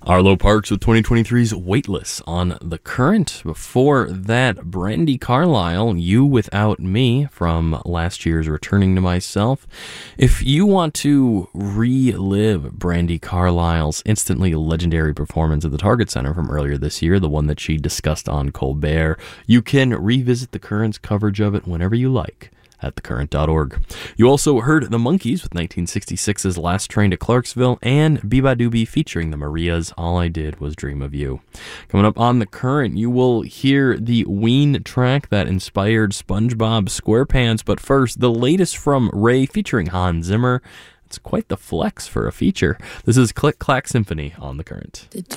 Arlo Parks with 2023's Weightless on The Current. Before that, Brandi Carlile, You Without Me, from last year's Returning to Myself. If you want to relive Brandi Carlile's instantly legendary performance at the Target Center from earlier this year, the one that she discussed on Colbert, you can revisit The Current's coverage of it whenever you like at thecurrent.org. You also heard the Monkees with 1966's Last Train to Clarksville and Biba Doobie featuring the Marias, All I Did Was Dream of You. Coming up on The Current, you will hear the Ween track that inspired SpongeBob SquarePants, but first, the latest from Ray featuring Hans Zimmer. It's quite the flex for a feature. This is Click Clack Symphony on The Current.